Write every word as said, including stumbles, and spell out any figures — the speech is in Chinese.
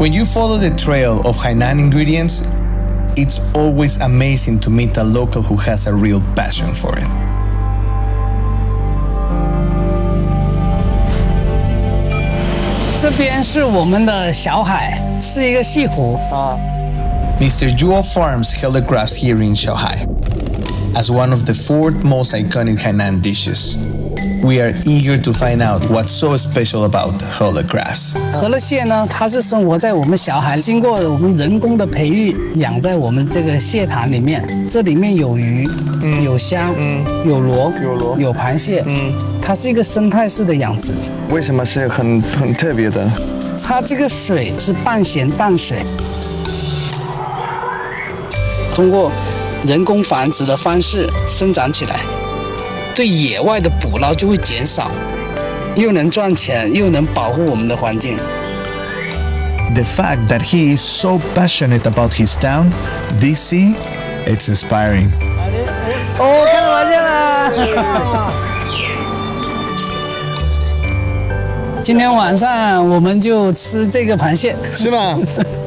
When you follow the trail of Hainan ingredients, it's always amazing to meet a local who has a real passion for it. 这边是我们的小海，是一个西湖啊。 Mister Zhuo Farms held the crabs here in Shanghai as one of the fourth most iconic Hainan dishes. We are eager to find out what's so special about Hella crabs. 河乐蟹呢，它是生活在我们小海，经过我们人工的培育，养在我们这个蟹塘里面。这里面有鱼，嗯、有虾，嗯、有螺， 有螺， 有螃蟹，嗯，它是一个生态式的养殖。 为什么是很很特别的？ 它这个水是半咸淡水，通过人工繁殖的方式生长起来。对野外的捕捞就会减少，又能赚钱，又能保护我们的环境。 The fact that he is so passionate about his town, D C, it's inspiring. 哦，看到麻将了！今天晚上我们就吃这个螃蟹， 是吗？